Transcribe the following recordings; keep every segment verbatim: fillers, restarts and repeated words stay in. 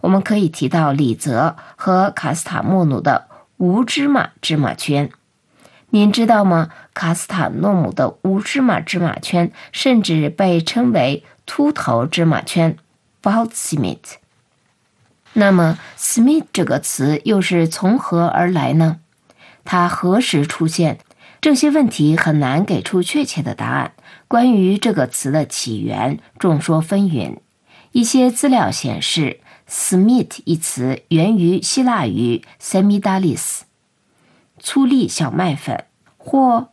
我们可以提到李泽和卡斯塔莫努的无芝麻芝麻圈。您知道吗？卡斯塔诺姆的无芝麻芝麻圈甚至被称为秃头芝麻圈 Bald Smith。 那么 Smith 这个词又是从何而来呢？它何时出现？这些问题很难给出确切的答案。关于这个词的起源，众说纷纭。一些资料显示 Smith 一词源于希腊语 semidalis 粗粒小麦粉，或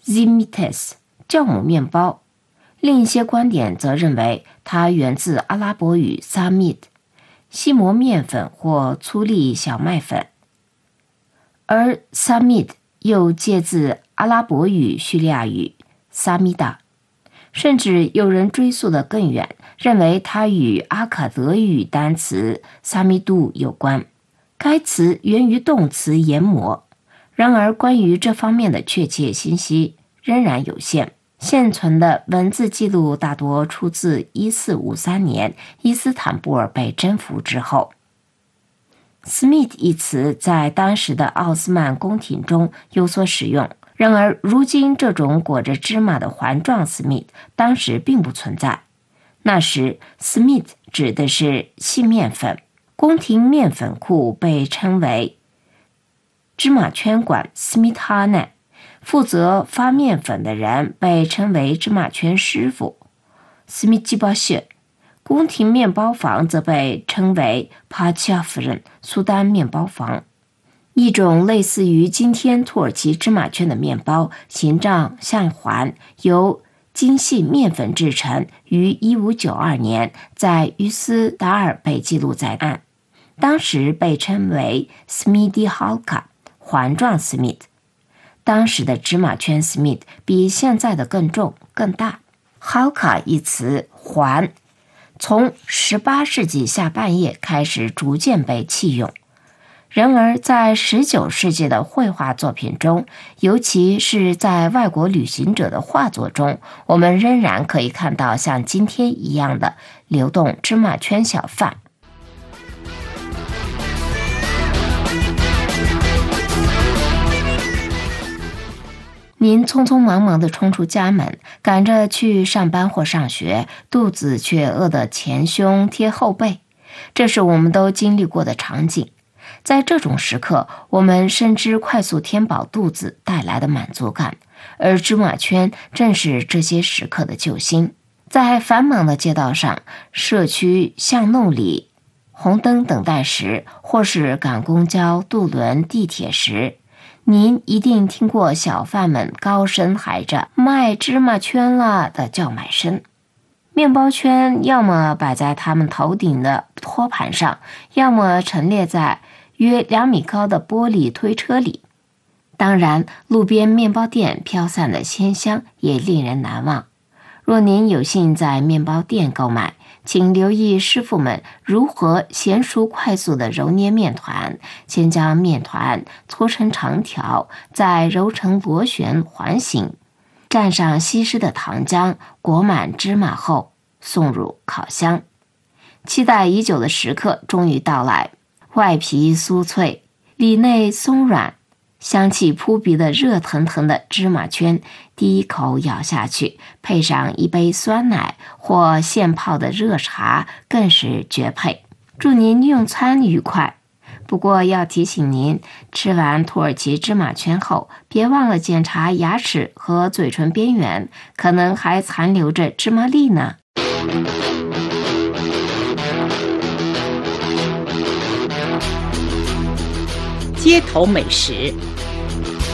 zimites 酵母面包。另一些观点则认为它源自阿拉伯语 samid 细磨面粉或粗粒小麦粉，而 samid 又借自阿拉伯语叙利亚语 samida， 甚至有人追溯得更远，认为它与阿卡德语单词 samidu 有关。该词源于动词研磨，然而关于这方面的确切信息仍然有限。现存的文字记录大多出自一四五三年伊斯坦布尔被征服之后。Smith 一词在当时的奥斯曼宫廷中有所使用，然而如今这种裹着芝麻的环状 Smith 当时并不存在。那时 Smith 指的是细面粉，宫廷面粉库被称为芝麻圈馆 Smithana， 负责发面粉的人被称为芝麻圈师傅 Smithjibashi， 宫廷面包房则被称为 Padishahfurun 苏丹面包房，一种类似于今天土耳其芝麻圈的面包，形状像环，由精细面粉制成，于一五九二年在于斯达尔被记录在案，当时被称为 Smidi Halka 环状 Smith。 当时的芝麻圈 Smith 比现在的更重更大。 Halka 一词环从十八世纪下半叶开始逐渐被弃用，然而在十九世纪的绘画作品中，尤其是在外国旅行者的画作中，我们仍然可以看到像今天一样的流动芝麻圈小贩。您匆匆忙忙地冲出家门，赶着去上班或上学，肚子却饿得前胸贴后背，这是我们都经历过的场景。在这种时刻，我们深知快速填饱肚子带来的满足感，而芝麻圈正是这些时刻的救星。在繁忙的街道上、社区巷弄里、红灯等待时，或是赶公交、渡轮、地铁时，您一定听过小贩们高声喊着卖芝麻圈了的叫卖声。面包圈要么摆在他们头顶的托盘上，要么陈列在约两米高的玻璃推车里。当然，路边面包店飘散的鲜香也令人难忘。若您有幸在面包店购买，请留意师傅们如何娴熟快速地揉捏面团，先将面团搓成长条，再揉成螺旋环形，蘸上稀释的糖浆，裹满芝麻后送入烤箱。期待已久的时刻终于到来，外皮酥脆，里内松软，香气扑鼻的热腾腾的芝麻圈，第一口咬下去，配上一杯酸奶或现泡的热茶，更是绝配。祝您用餐愉快。不过要提醒您，吃完土耳其芝麻圈后，别忘了检查牙齿和嘴唇边缘，可能还残留着芝麻粒呢。 街头美食。